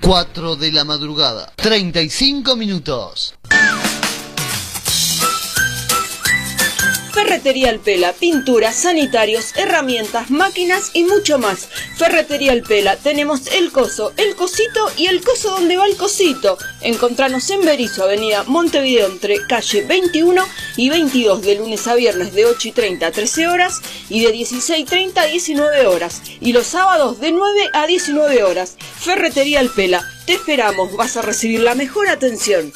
4 de la madrugada, 35 minutos. Ferretería El Pela, pinturas, sanitarios, herramientas, máquinas y mucho más. Ferretería El Pela, tenemos el coso, el cosito y el coso donde va el cosito. Encontranos en Berisso, avenida Montevideo, entre calle 21 y 22, de lunes a viernes de 8:30 a 13 horas y de 16:30 a 19 horas. Y los sábados de 9 a 19 horas. Ferretería El Pela, te esperamos, vas a recibir la mejor atención.